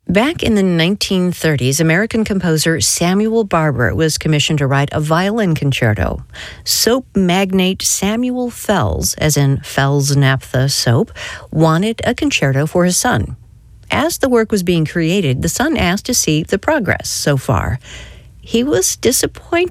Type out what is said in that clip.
Back in the 1930s, American composer Samuel Barber was commissioned to write a violin concerto. Soap magnate Samuel Fells, as in Fells Naphtha Soap, wanted a concerto for his son. As the work was being created, the son asked to see the progress so far. He was disappointed